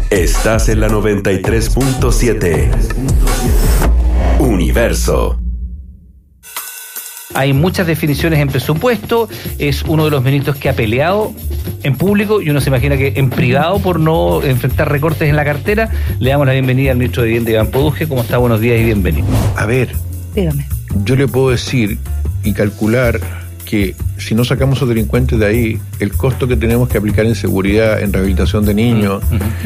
Estás en la 93.7. Universo. Hay muchas definiciones en presupuesto. Es uno de los ministros que ha peleado en público y uno se imagina que en privado por no enfrentar recortes en la cartera. Le damos la bienvenida al ministro de Vivienda, Iván Poduje. ¿Cómo está? Buenos días y bienvenido. A ver, dígame. Yo le puedo decir y calcular que si no sacamos a los delincuentes de ahí, el costo que tenemos que aplicar en seguridad, en rehabilitación de niños,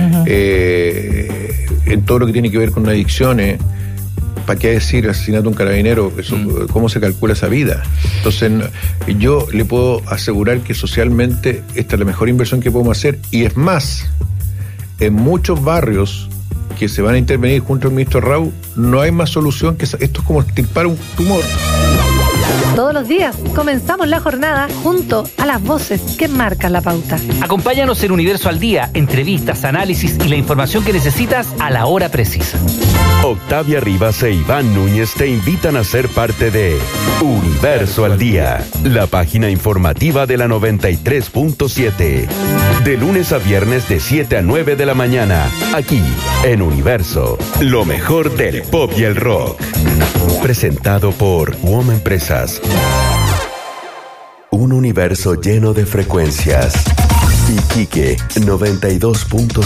en todo lo que tiene que ver con adicciones, ¿para qué decir asesinato de un carabinero? Eso, ¿cómo se calcula esa vida? Entonces, yo le puedo asegurar que socialmente esta es la mejor inversión que podemos hacer. Y es más, en muchos barrios que se van a intervenir junto al ministro Rau, no hay más solución que esto es como extirpar un tumor. Todos los días comenzamos la jornada junto a las voces que marcan la pauta. Acompáñanos en Universo al Día, entrevistas, análisis y la información que necesitas a la hora precisa. Octavia Rivas e Iván Núñez te invitan a ser parte de Universo al Día, la página informativa de la 93.7. De lunes a viernes de 7 a 9 de la mañana, aquí en Universo, lo mejor del pop y el rock. Presentado por WOM Empresas. Un universo lleno de frecuencias. Iquique 92.5.